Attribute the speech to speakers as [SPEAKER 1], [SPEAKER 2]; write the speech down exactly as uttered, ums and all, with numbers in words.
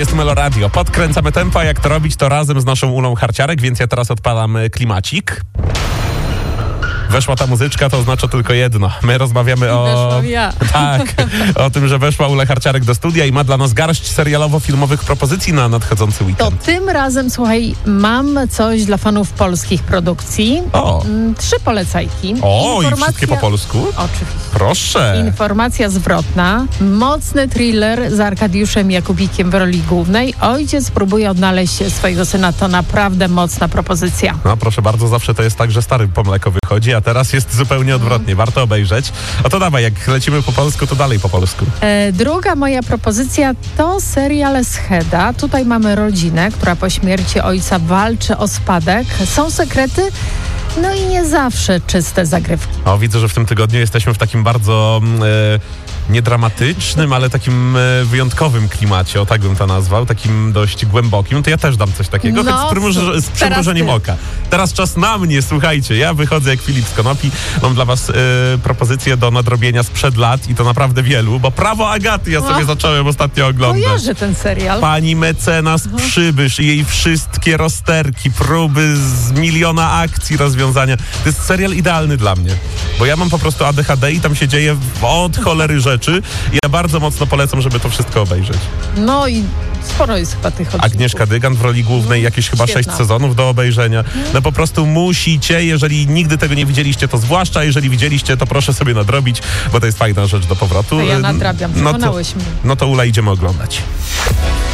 [SPEAKER 1] Jest Melo Radio. Podkręcamy tempo, a jak to robić, to razem z naszą Ulą Harciarek, więc ja teraz odpalam klimacik. Weszła ta muzyczka, to oznacza tylko jedno. My rozmawiamy o...
[SPEAKER 2] Weszłam ja.
[SPEAKER 1] Tak, o tym, że weszła Ula Harciarek do studia i ma dla nas garść serialowo-filmowych propozycji na nadchodzący
[SPEAKER 2] To
[SPEAKER 1] weekend.
[SPEAKER 2] tym razem, słuchaj, mam coś dla fanów polskich produkcji.
[SPEAKER 1] O.
[SPEAKER 2] Mm, Trzy polecajki.
[SPEAKER 1] O, i wszystkie po polsku?
[SPEAKER 2] Oczywiście.
[SPEAKER 1] Proszę.
[SPEAKER 2] Informacja zwrotna. Mocny thriller z Arkadiuszem Jakubikiem w roli głównej. Ojciec próbuje odnaleźć swojego syna. To naprawdę mocna propozycja.
[SPEAKER 1] No proszę bardzo, zawsze to jest tak, że stary po mleko wychodzi, a teraz jest zupełnie odwrotnie. Warto obejrzeć. O to dawaj, jak lecimy po polsku, to dalej po polsku.
[SPEAKER 2] E, druga moja propozycja to serial Scheda. Tutaj mamy rodzinę, która po śmierci ojca walczy o spadek. Są sekrety, no i nie zawsze czyste zagrywki.
[SPEAKER 1] O, widzę, że w tym tygodniu jesteśmy w takim bardzo e, nie dramatycznym, ale takim e, wyjątkowym klimacie, o tak bym to nazwał, takim dość głębokim. To ja też dam coś takiego,
[SPEAKER 2] No,
[SPEAKER 1] choć z, przymruż- z
[SPEAKER 2] teraz
[SPEAKER 1] przymrużeniem
[SPEAKER 2] ty.
[SPEAKER 1] oka. Teraz czas na mnie, słuchajcie, ja wychodzę jak Filip z Konopi. Mam dla was e, propozycję do nadrobienia sprzed lat i to naprawdę wielu, bo Prawo Agaty ja sobie
[SPEAKER 2] O.
[SPEAKER 1] zacząłem ostatnio oglądać.
[SPEAKER 2] Kojarzę ten serial.
[SPEAKER 1] Pani mecenas Przybysz i jej wszystkie rozterki, próby z miliona akcji, rozwiązania. To jest serial idealny dla mnie, bo ja mam po prostu A D H D i tam się dzieje od cholery rzeczy. Ja bardzo mocno polecam, żeby to wszystko obejrzeć.
[SPEAKER 2] No i sporo jest chyba tych odcinków.
[SPEAKER 1] Agnieszka Dygan w roli głównej, jakieś chyba
[SPEAKER 2] Świetna.
[SPEAKER 1] sześć sezonów do obejrzenia. No po prostu musicie, jeżeli nigdy tego nie widzieliście, to zwłaszcza, jeżeli widzieliście, to proszę sobie nadrobić, bo to jest fajna rzecz do powrotu.
[SPEAKER 2] To ja nadrabiam,
[SPEAKER 1] No to,
[SPEAKER 2] przekonałeś mnie.
[SPEAKER 1] no to Ula, idziemy oglądać.